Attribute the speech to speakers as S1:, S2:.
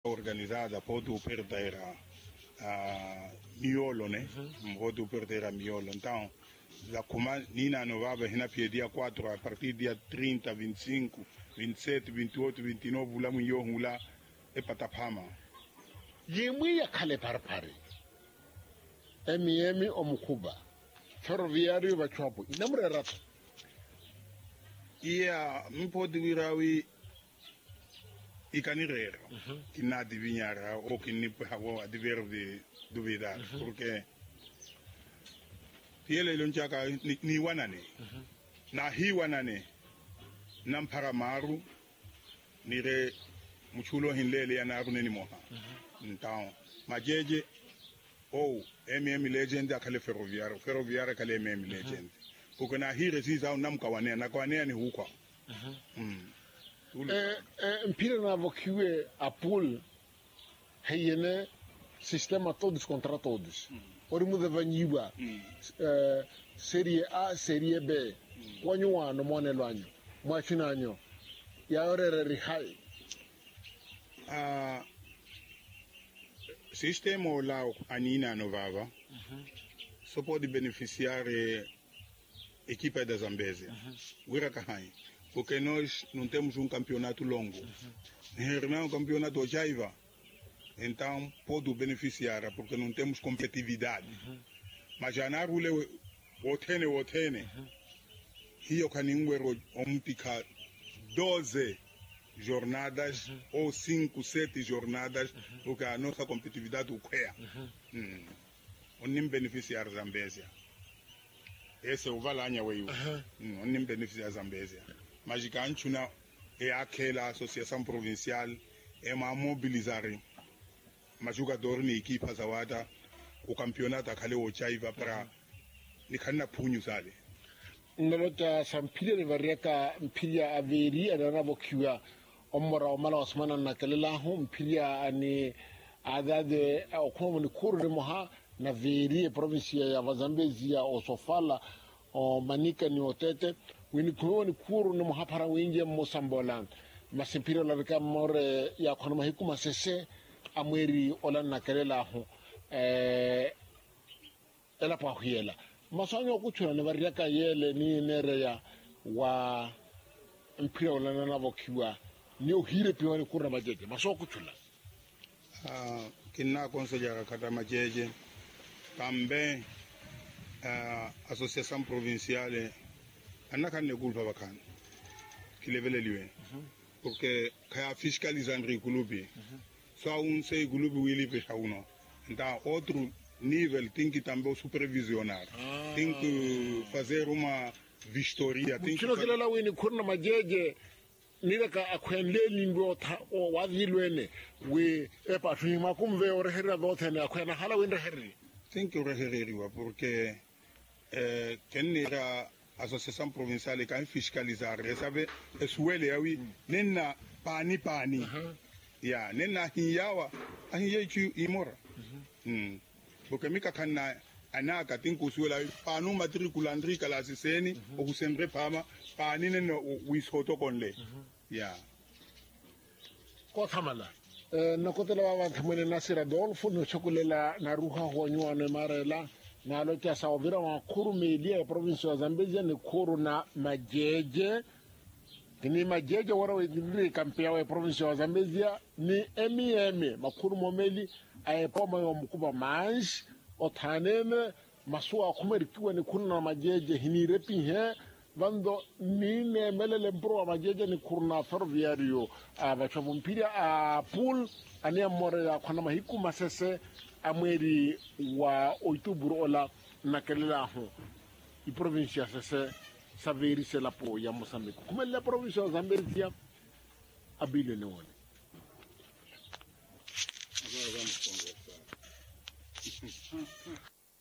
S1: organizzata pode perder miolo, né? Pode perder miolo. Então, da como Nina Novava hina pia dia 4 a partir dia 30, 25, 27, 28, 29 vula munyo hula e patapama.
S2: Yemwe ya kale parpare. Emi omukuba. Ferroviário bachopo. Inamre rato.
S1: Ia pode virawi ikanirero. Kina adivinhar ou que ni hawo adiver de duvidar, porque ele lonchaka ni wanane. Na hi wanane. Nampara maru nire muchulo hinlele ya naru nini moha. Então, majeje ou legend akale ferroviário akale legend. Porque na hi resisa namka wane na kwane ni huko.
S2: Mpira na vokiwe a pool heyene sistema todos contra todos. Ori muda vanyiba Serie A, Serie B. Wanyu wano mwane lwanyo. Mwachinanyo. Ya orere rihai.
S1: Sistema lá Anina Novava só pode beneficiar a equipa da Zambésia. Porque nós não temos campeonato longo. Não é um campeonato jaiva. Então pode beneficiar porque não temos competitividade. Mas já na rule otene. Hiyo kaningwero omtika 12 jornadas ou 5, 7 jornadas, porque a nossa competitividade ukwea. Onim beneficiar Zambésia. Esse é o valanya weio. Onim beneficiar Zambésia. Mas canchuna é aquela associação provincial é uma mobilizar mas jogador ni equipa zawada o campeonato akale o chaiva para ni kanna punyu sale.
S2: Nalota sampile ni variaka mpilia averi adana bokiwa omora omala osmana na kelela hu mpilia ani adade okomo ni kuru de moha na veri provincia ya Zambezia o Sofala o Manika ni Otete wini kuno ni kuru ni moha para winje Mosambola masimpira la vika more ya kono mahiku masese amweri olan na kelela hu ela pa hiela masanyo kuchura ne variaka yele ni nereya wa mpira olana na vokiwa ni ohire piwani kurna majeje maso kuchula
S1: kinna konseja kata majeje tambe associação provinciale anaka ne gulpa bakan kilevele liwe porque kaya fiscalizando clube só sei clube wili pe uno então outro nível tem que também supervisionar, tem que fazer uma vistoria.
S2: Tem que fazer lá o kurna majeje niraka akwenle lindo o wadilwene we e patri makumve o rehera botene akwena hala wenda herri.
S1: Tem que reheririwa porque kenira associação provincial kan fiscalizar, sabe? Esuele awi nenna pani ya nenna hiyawa ahiyechu imora. Porque mika kana anaka tinku suela panu matricula andrika la siseni o kusendre pama panine no wisoto konle ya
S2: ko thamala na kotela wa thamene nasira dolfo no chokulela na ruha ho nywane marela na lo tsa sa ovira wa khuru media province ya Zambezia ni khuru na majeje ni majeje wara we ndiri kampia wa province ya Zambezia ni makhuru momeli aepoma yo mkuba manj othanene masua kumerikiwa ni kuna majeje hinirepi he vando nine melele mpro majeje ni kurna ferroviario abachovu mpira a pool ania more ya kwana mahiku masese amweri wa oituburu ola na kelela ho I provincia sese saveri se la po ya Mozambique kuma la provincia ya Zambezia abile ne wone.
S1: Agora vamos conversar.